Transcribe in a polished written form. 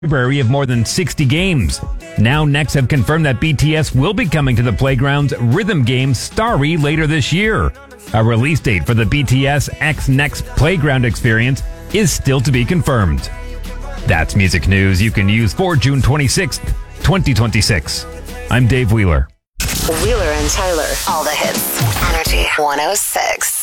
library of more than 60 games. Now, Next have confirmed that BTS will be coming to the Playground's rhythm game Starry later this year. A release date for the BTS X Next Playground experience is still to be confirmed. That's music news you can use for June 26th, 2026. I'm Dave Wheeler. Wheeler and Tyler. All the hits. Energy 106.